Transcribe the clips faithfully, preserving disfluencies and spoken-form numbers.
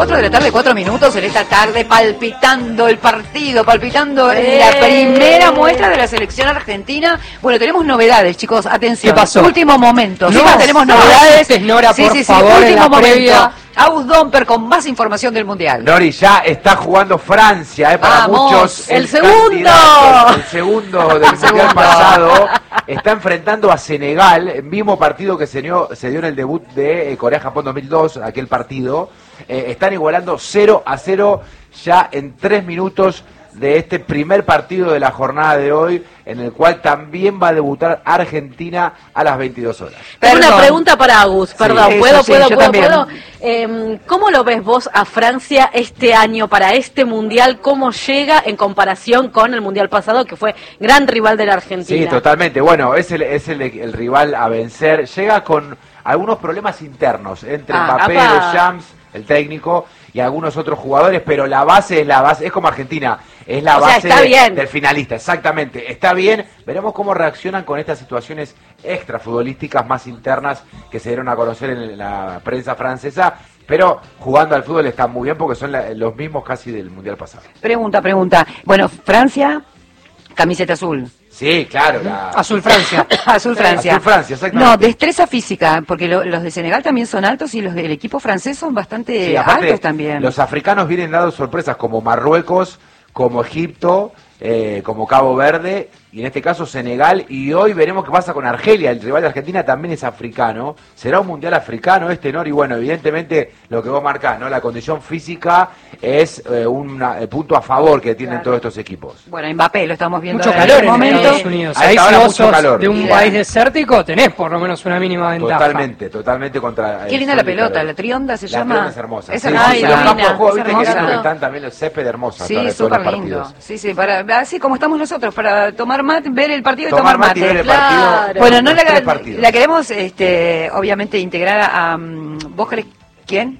cuatro de la tarde, cuatro minutos en esta tarde, palpitando el partido, palpitando eh. la primera muestra de la selección argentina. Bueno, tenemos novedades, chicos, atención. ¿Qué pasó? Último momento. No, sí, tenemos novedades. Nora, sí, por sí, sí, favor, último en la momento. previa. Agus Domper con más información del Mundial. Nori, ya está jugando Francia, eh, para Vamos, muchos. el, el segundo. El segundo del El Mundial segundo. pasado. Está enfrentando a Senegal, el mismo partido que se dio, se dio en el debut de eh, Corea-Japón dos mil dos, aquel partido. Eh, están igualando cero a cero ya en tres minutos de este primer partido de la jornada de hoy, en el cual también va a debutar Argentina a las veintidós horas. Tengo una pregunta para Agus, perdón, Sí, ¿puedo, sí, puedo, yo puedo, también. puedo? Eh, ¿Cómo lo ves vos a Francia este año para este Mundial? ¿Cómo llega en comparación con el Mundial pasado, que fue gran rival de la Argentina? Sí, totalmente. Bueno, es el, es el, el rival a vencer. Llega con algunos problemas internos entre Ah, Mbappé, apa. Deschamps, el técnico, y algunos otros jugadores, pero la base es la base, es como Argentina, es la O sea, base está de- bien. del finalista, exactamente. Está bien, veremos cómo reaccionan con estas situaciones extrafutbolísticas más internas que se dieron a conocer en la prensa francesa, pero jugando al fútbol están muy bien porque son la- los mismos casi del Mundial pasado. Pregunta, pregunta. Bueno, Francia, camiseta azul. Sí, claro. La... Azul Francia. Azul Francia. Azul Francia, exactamente. No, destreza física, porque lo- los de Senegal también son altos y los del equipo francés son bastante Sí, aparte, altos también. los africanos vienen dando sorpresas como Marruecos, como Egipto, eh, como Cabo Verde, y en este caso Senegal, y hoy veremos qué pasa con Argelia, el rival de Argentina también es africano, será un mundial africano este, Nori, y bueno, evidentemente lo que vos marcás, ¿no? La condición física es eh, un eh, punto a favor que tienen Claro. todos estos equipos. Bueno, Mbappé lo estamos viendo Mucho ahora en calor este en momento. Estados Unidos. A Ahí esta si hora vos mucho sos calor. de un Mira. país desértico, tenés por lo menos una mínima ventaja. Totalmente, totalmente contra... Qué el linda sol la y pelota, calor. la trionda se La llama. trionda es hermosa. Es Sí, hermosa. sí, los campos de juego, es viste que hermosa. creo que están también los césped hermosos. Sí, todos los súper lindo. partidos. Sí, sí, para, así como estamos nosotros, para tomar mate, ver el partido y Tomar tomar mate y mate. ver el Claro. partido. Bueno, no los la, tres partidos. la queremos, este, obviamente, integrar a... um, ¿Vos querés quién?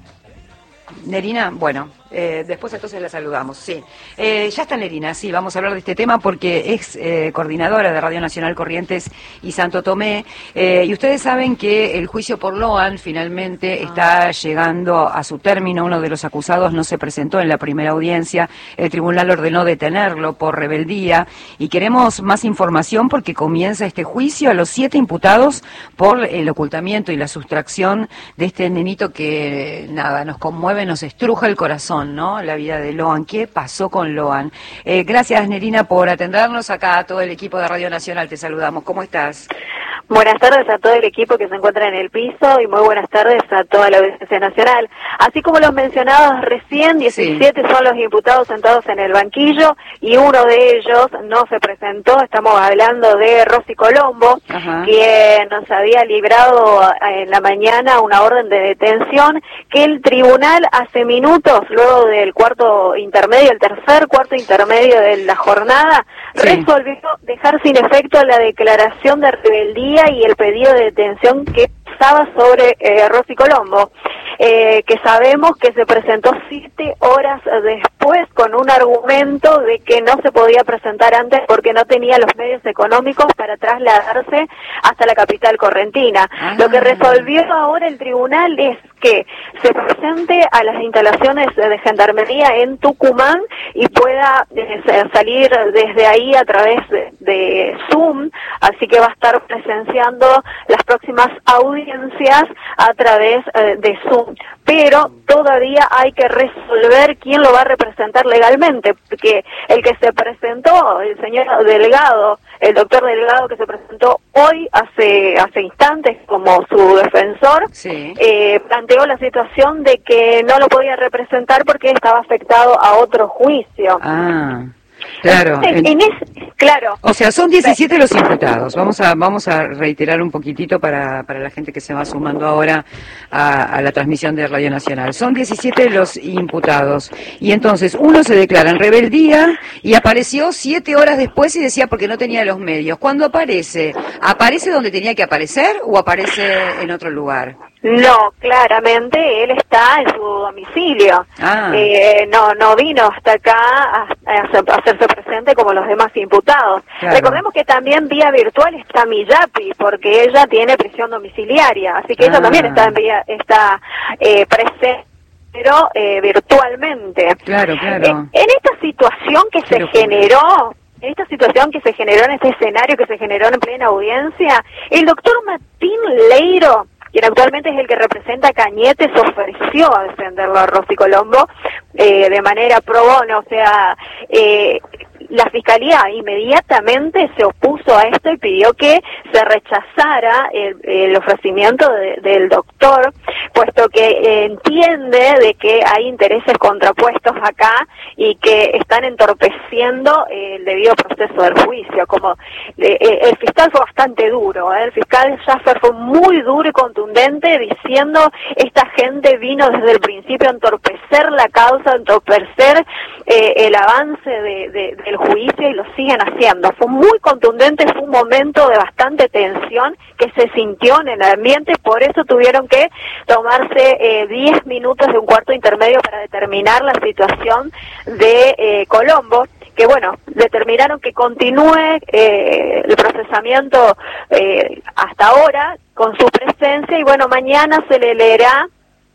Nerina, bueno, eh, después entonces la saludamos, sí. Eh, ya está Nerina, sí, vamos a hablar de este tema porque es eh, coordinadora de Radio Nacional Corrientes y Santo Tomé, eh, y ustedes saben que el juicio por Loan finalmente Ah. está llegando a su término. Uno de los acusados no se presentó en la primera audiencia, el tribunal ordenó detenerlo por rebeldía, y queremos más información porque comienza este juicio a los siete imputados por el ocultamiento y la sustracción de este nenito que, nada, nos conmueve, nos estruja el corazón, ¿no? La vida de Loan. ¿Qué pasó con Loan? Eh, gracias, Nerina, por atendernos acá. A todo el equipo de Radio Nacional te saludamos. ¿Cómo estás? Buenas tardes a todo el equipo que se encuentra en el piso y muy buenas tardes a toda la audiencia nacional. Así como los mencionados recién, diecisiete sí. son los imputados sentados en el banquillo y uno de ellos no se presentó. Estamos hablando de Rosy Colombo, Ajá. quien nos había librado en la mañana una orden de detención que el tribunal hace minutos, luego del cuarto intermedio, el tercer cuarto intermedio de la jornada, Sí. resolvió dejar sin efecto la declaración de rebeldía y el pedido de detención que estaba sobre eh, Rosy Colombo, eh, que sabemos que se presentó siete horas después con un argumento de que no se podía presentar antes porque no tenía los medios económicos para trasladarse hasta la capital correntina. Ah. Lo que resolvió ahora el tribunal es que se presente a las instalaciones de gendarmería en Tucumán y pueda eh, salir desde ahí a través de, de Zoom, así que va a estar presenciando las próximas audiencias a través eh, de Zoom, pero todavía hay que resolver quién lo va a representar legalmente, porque el que se presentó, el señor Delgado, el doctor Delgado que se presentó hoy hace hace instantes como su defensor, Sí. eh, planteó la situación de que no lo podía representar porque estaba afectado a otro juicio. Ah, claro. En, en es, claro. O sea, son diecisiete los imputados. Vamos a vamos a reiterar un poquitito para, para la gente que se va sumando ahora a, a la transmisión de Radio Nacional. Son diecisiete los imputados. Y entonces uno se declara en rebeldía y apareció siete horas después y decía porque no tenía los medios. ¿Cuándo aparece? ¿Aparece donde tenía que aparecer o aparece en otro lugar? No, claramente él está en su domicilio. Ah. Eh, no, no vino hasta acá a, a hacer- a hacerse presente como los demás imputados. Claro. Recordemos que también vía virtual está Miyapi, porque ella tiene prisión domiciliaria, así que Ah. ella también está en vía, está eh, presente pero eh, virtualmente. Claro, claro. En, en esta situación que se locura. generó, en esta situación que se generó, en este escenario que se generó en plena audiencia, el doctor Martín Leiro, quien actualmente es el que representa a Cañete, se ofreció a defenderlo a Rosy Colombo eh, de manera pro bono, o sea, eh, la Fiscalía inmediatamente se opuso a esto y pidió que se rechazara el, el ofrecimiento de, del doctor, puesto que eh, entiende de que hay intereses contrapuestos acá y que están entorpeciendo eh, el debido proceso del juicio. Como eh, eh, el fiscal fue bastante duro, ¿eh? El fiscal Schaffer fue muy duro y contundente diciendo esta gente vino desde el principio a entorpecer la causa, a entorpecer eh, el avance de, de, del juicio y lo siguen haciendo. Fue muy contundente, fue un momento de bastante tensión que se sintió en el ambiente, por eso tuvieron que tomarse eh, diez minutos de un cuarto intermedio para determinar la situación de eh, Colombo, que bueno, determinaron que continúe eh, el procesamiento eh, hasta ahora con su presencia y bueno, mañana se le leerá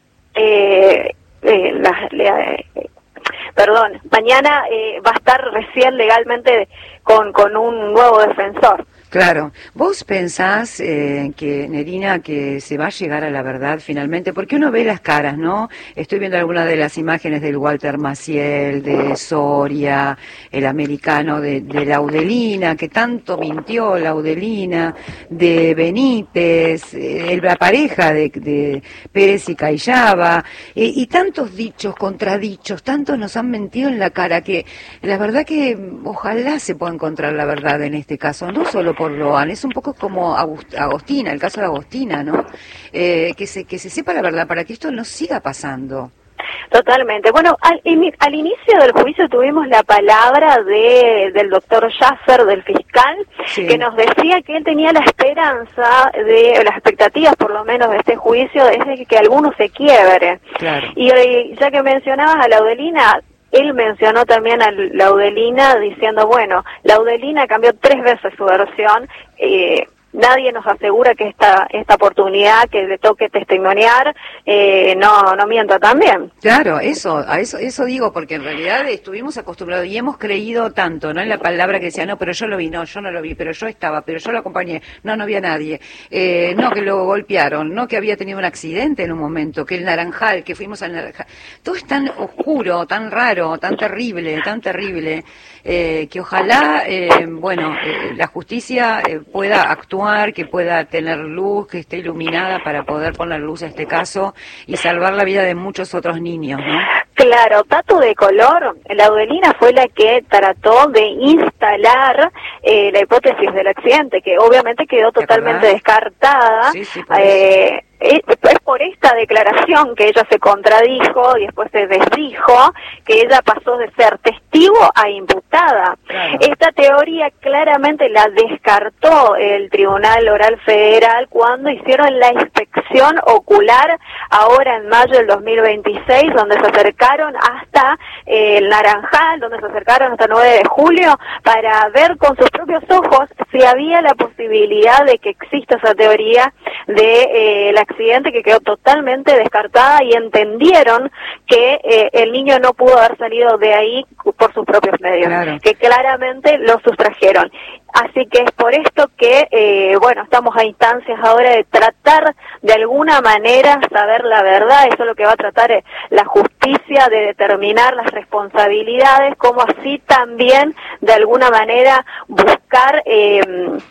eh, eh, la, le, eh, perdón, mañana eh, va a estar recién legalmente con, con un nuevo defensor. Claro. ¿Vos pensás eh, que, Nerina, que se va a llegar a la verdad finalmente? Porque uno ve las caras, ¿no? Estoy viendo algunas de las imágenes del Walter Maciel, de Soria, el americano de, de Laudelina, que tanto mintió Laudelina, de Benítez, eh, la pareja de, de Pérez y Cayaba, eh, y tantos dichos, contradichos, tantos nos han mentido en la cara, que la verdad que ojalá se pueda encontrar la verdad en este caso, no solo por Loan, es un poco como Agostina, el caso de Agostina, ¿no? Eh, que se que se sepa la verdad para que esto no siga pasando. Totalmente. Bueno, al, al inicio del juicio tuvimos la palabra de del doctor Schaffer, del fiscal, sí, que nos decía que él tenía la esperanza, de las expectativas por lo menos de este juicio, es de que alguno se quiebre. Claro. Y, y ya que mencionabas a Laudelina, él mencionó también a Laudelina diciendo, bueno, Laudelina cambió tres veces su versión, eh, nadie nos asegura que esta esta oportunidad que le toque testimoniar eh, no no mienta también. Claro, eso, a eso eso digo, porque en realidad estuvimos acostumbrados y hemos creído tanto, ¿no? En la palabra que decía, no, pero yo lo vi, no, yo no lo vi, pero yo estaba, pero yo lo acompañé, no, no vi a nadie, eh, no, que lo golpearon, no, que había tenido un accidente en un momento, que el Naranjal, que fuimos al Naranjal, todo es tan oscuro, tan raro, tan terrible, tan terrible, eh, que ojalá, eh, bueno, eh, la justicia eh, pueda actuar, que pueda tener luz, que esté iluminada para poder poner luz a este caso y salvar la vida de muchos otros niños, ¿no? Claro, Tatu de Color, Laudelina fue la que trató de instalar eh, la hipótesis del accidente, que obviamente quedó totalmente descartada. Sí, sí, por eh, es por esta declaración que ella se contradijo y después se desdijo, que ella pasó de ser testigo a imputada. Claro. Esta teoría claramente la descartó el Tribunal Oral Federal cuando hicieron la inspección ocular ahora en mayo del dos mil veintiséis, donde se acercaron hasta eh, el Naranjal, donde se acercaron hasta el nueve de julio, para ver con sus propios ojos si había la posibilidad de que exista esa teoría de eh, la accidente, que quedó totalmente descartada, y entendieron que eh, el niño no pudo haber salido de ahí por sus propios medios, claro, que claramente lo sustrajeron. Así que es por esto que, eh, bueno, estamos a instancias ahora de tratar de alguna manera saber la verdad. Eso es lo que va a tratar eh, la justicia, de determinar las responsabilidades, como así también de alguna manera buscar eh,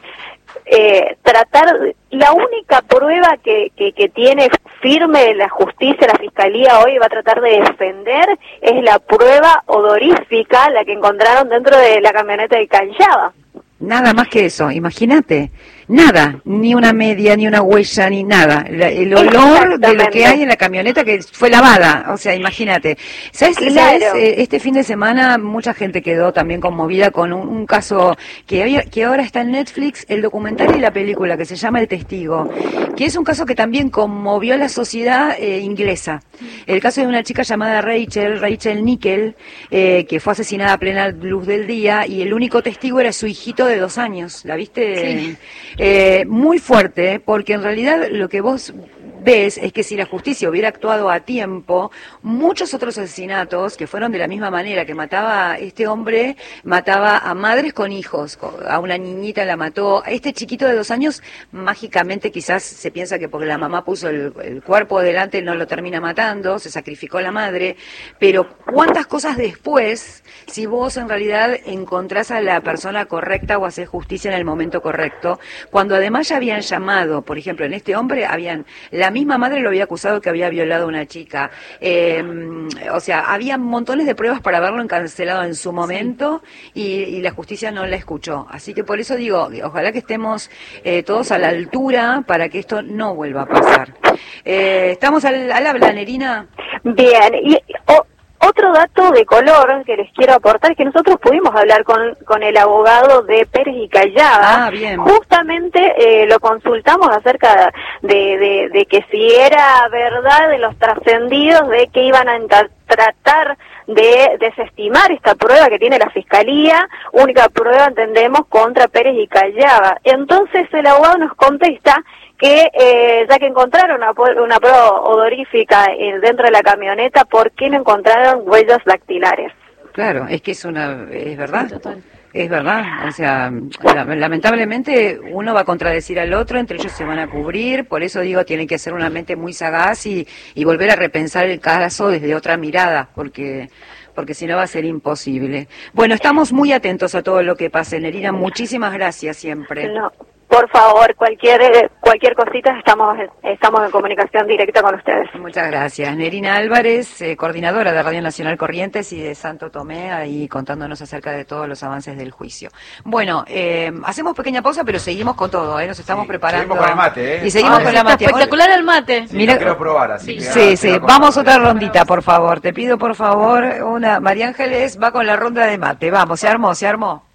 eh, tratar. La única prueba que, que, que tiene firme la justicia, la fiscalía hoy va a tratar de defender, es la prueba odorífica, la que encontraron dentro de la camioneta de Callaba. Nada más que eso, imagínate, nada, ni una media, ni una huella, ni nada, la, el olor de lo que hay en la camioneta que fue lavada, o sea, imagínate. ¿Sabes? Claro. ¿Sabes? Este fin de semana mucha gente quedó también conmovida con un, un caso que, había, que ahora está en Netflix, el documental y la película, que se llama El Testigo, que es un caso que también conmovió a la sociedad eh, inglesa. El caso de una chica llamada Rachel, Rachel Nickel, eh, que fue asesinada a plena luz del día, y el único testigo era su hijito de dos años, ¿la viste? Sí. Eh, muy fuerte, porque en realidad lo que vos ves es que si la justicia hubiera actuado a tiempo, muchos otros asesinatos que fueron de la misma manera, que mataba este hombre, mataba a madres con hijos, a una niñita la mató, a este chiquito de dos años, mágicamente quizás se piensa que porque la mamá puso el, el cuerpo delante no lo termina matando, se sacrificó la madre, pero ¿cuántas cosas después, si vos en realidad encontrás a la persona correcta o haces justicia en el momento correcto, cuando además ya habían llamado, por ejemplo, en este hombre habían, la misma madre lo había acusado que había violado a una chica, eh, o sea, había montones de pruebas para haberlo encarcelado en su momento y, y la justicia no la escuchó, así que por eso digo, ojalá que estemos eh, todos a la altura para que esto no vuelva a pasar. Eh, ¿Estamos al, al habla, Nerina? Bien, y o, otro dato de color que les quiero aportar es que nosotros pudimos hablar con, con el abogado de Pérez y Callada. Ah, bien. Justamente eh, lo consultamos acerca de, de, de que si era verdad de los trascendidos de que iban a tratar de desestimar esta prueba que tiene la Fiscalía, única prueba, entendemos, contra Pérez y Callada. Entonces el abogado nos contesta que eh, ya que encontraron una, una prueba odorífica eh, dentro de la camioneta, ¿por qué no encontraron huellas dactilares? Claro, es que es una, es verdad. Sí, total. Es verdad, o sea, lamentablemente uno va a contradecir al otro, entre ellos se van a cubrir, por eso digo, tiene que ser una mente muy sagaz y, y volver a repensar el caso desde otra mirada, porque porque si no va a ser imposible. Bueno, estamos muy atentos a todo lo que pase, Nerina, muchísimas gracias siempre. No, por favor, cualquier cualquier cosita, estamos estamos en comunicación directa con ustedes. Muchas gracias. Nerina Álvarez, eh, coordinadora de Radio Nacional Corrientes y de Santo Tomé, ahí contándonos acerca de todos los avances del juicio. Bueno, eh, hacemos pequeña pausa, pero seguimos con todo, ¿eh? Nos estamos sí, preparando. Seguimos con el mate, ¿eh? Y seguimos ah, con la mate. Espectacular el mate. Sí, Mira, lo quiero probar, así sí. que... Sí, ah, sí, con vamos mate. otra rondita, por favor. Te pido, por favor, una... María Ángeles va con la ronda de mate. Vamos, se armó, se armó.